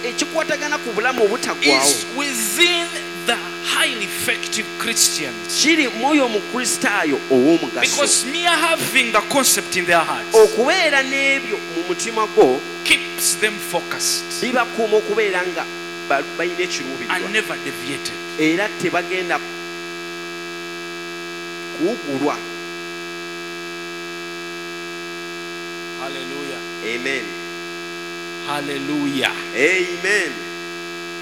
ekikwatagana ku bulamu obutaggwaawo is within the highly effective Christians. kiri mwoyo omukristaayo ow'omugaso Because mere having the concept in their hearts okubeera n'ebyo mu mutima gwo keeps them focused bibakuuma okubeera nga balina ekiruubirirwa and never deviated. era tebagenda kuwugulwa. Hallelujah. Amen. Hallelujah. Amen.